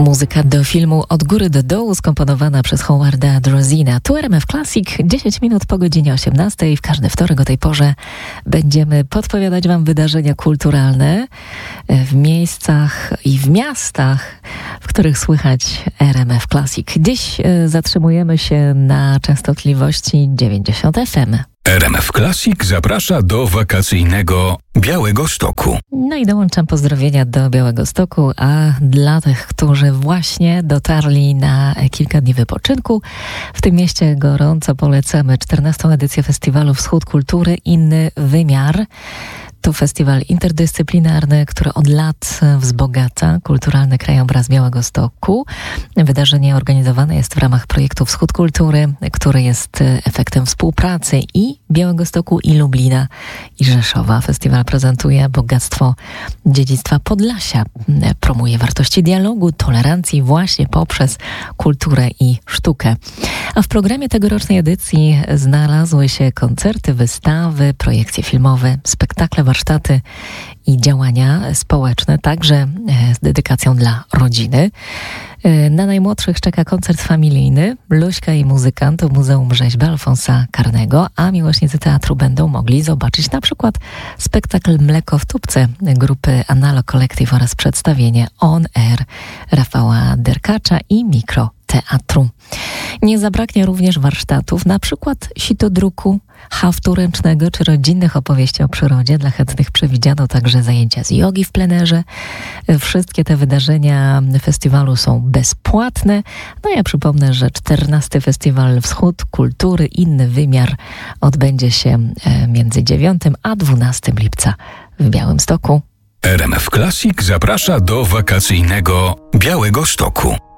Muzyka do filmu Od góry do dołu skomponowana przez Howarda Drozina. Tu RMF Classic, 10 minut po godzinie 18. W każdy wtorek o tej porze będziemy podpowiadać Wam wydarzenia kulturalne w miejscach i w miastach, w których słychać RMF Classic. Dziś zatrzymujemy się na częstotliwości 90 FM. RMF Classic zaprasza do wakacyjnego Białegostoku. No i dołączam pozdrowienia do Białegostoku, a dla tych, którzy właśnie dotarli na kilka dni wypoczynku, w tym mieście gorąco polecamy 14. edycję festiwalu Wschód Kultury – Inny Wymiar. To festiwal interdyscyplinarny, który od lat wzbogaca kulturalny krajobraz Białegostoku. Wydarzenie organizowane jest w ramach projektu Wschód Kultury, który jest efektem współpracy i Białegostoku, i Lublina, i Rzeszowa. Festiwal prezentuje bogactwo dziedzictwa Podlasia, promuje wartości dialogu, tolerancji właśnie poprzez kulturę i sztukę. A w programie tegorocznej edycji znalazły się koncerty, wystawy, projekcje filmowe, spektakle, warsztaty i działania społeczne, także z dedykacją dla rodziny. Na najmłodszych czeka koncert familijny Luśka i muzykant w Muzeum Rzeźby Alfonsa Karnego, a miłośnicy teatru będą mogli zobaczyć na przykład spektakl Mleko w tubce grupy Analog Collective oraz przedstawienie On Air Rafała Derkacza i Mikroteatru. Nie zabraknie również warsztatów, na przykład sitodruku, haftu ręcznego czy rodzinnych opowieści o przyrodzie. Dla chętnych przewidziano także zajęcia z jogi w plenerze. Wszystkie te wydarzenia festiwalu są bezpłatne. No ja przypomnę, że 14. Festiwal Wschód Kultury – Inny Wymiar odbędzie się między 9 a 12 lipca w Białymstoku. RMF Classic zaprasza do wakacyjnego Białegostoku.